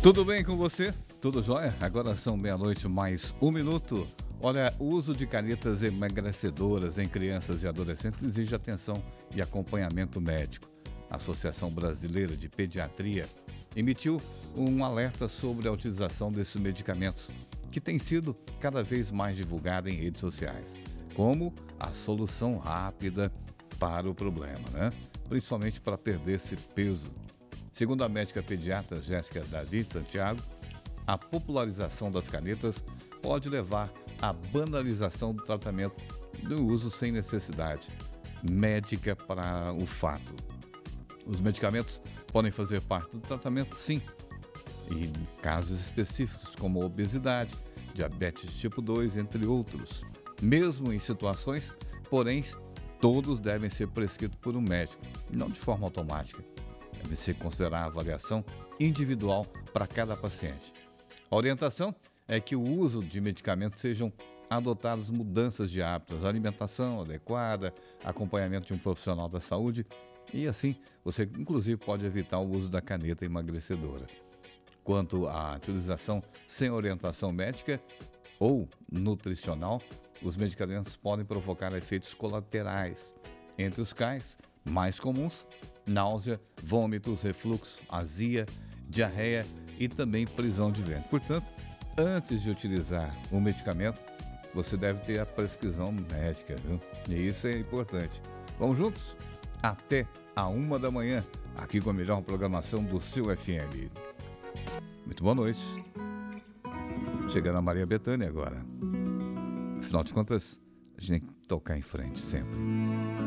Tudo bem com você? Tudo jóia? Agora são meia-noite mais um minuto. Olha, o uso de canetas emagrecedoras em crianças e adolescentes exige atenção e acompanhamento médico. A Associação Brasileira de Pediatria emitiu um alerta sobre a utilização desses medicamentos, que tem sido cada vez mais divulgada em redes sociais, como a solução rápida para o problema, né? Principalmente para perder esse peso. Segundo a médica pediatra Jéssica David Santiago, a popularização das canetas pode levar à banalização do tratamento do uso sem necessidade médica para o fato. Os medicamentos podem fazer parte do tratamento, sim, e em casos específicos como obesidade, diabetes tipo 2, entre outros. Mesmo em situações, porém, todos devem ser prescritos por um médico, não de forma automática. Deve-se considerar a avaliação individual para cada paciente. A orientação é que o uso de medicamentos sejam adotadas mudanças de hábitos, alimentação adequada, acompanhamento de um profissional da saúde e assim você inclusive pode evitar o uso da caneta emagrecedora. Quanto à utilização sem orientação médica ou nutricional, os medicamentos podem provocar efeitos colaterais, entre os quais mais comuns: náusea, vômitos, refluxo, azia, diarreia e também prisão de ventre. Portanto, antes de utilizar um medicamento, você deve ter a prescrição médica, viu? E isso é importante. Vamos juntos? Até a 1 da manhã, aqui com a melhor programação do seu FM. Muito boa noite. Chegando a Maria Bethânia agora. Afinal de contas, a gente tem que tocar em frente sempre.